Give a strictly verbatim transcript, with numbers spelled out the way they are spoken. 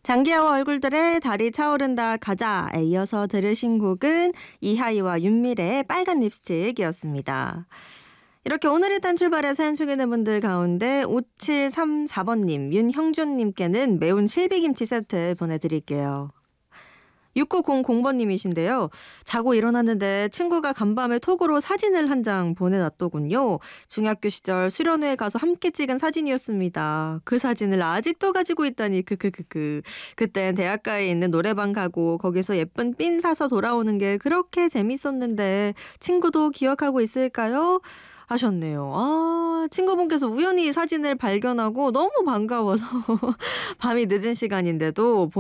장기하와 얼굴들의 달이 차오른다 가자에 이어서 들으신 곡은 이하이와 윤미래의 빨간 립스틱이었습니다. 이렇게 오늘 일단 출발해 사연 소개된 분들 가운데 오칠삼사 번님, 윤형준님께는 매운 실비김치 세트 보내드릴게요. 육구공공 번님이신데요. 자고 일어났는데 친구가 간밤에 톡으로 사진을 한 장 보내놨더군요. 중학교 시절 수련회에 가서 함께 찍은 사진이었습니다. 그 사진을 아직도 가지고 있다니 크크크크. 그땐 대학가에 있는 노래방 가고 거기서 예쁜 핀 사서 돌아오는 게 그렇게 재밌었는데 친구도 기억하고 있을까요? 하셨네요. 아, 친구분께서 우연히 사진을 발견하고 너무 반가워서 밤이 늦은 시간인데도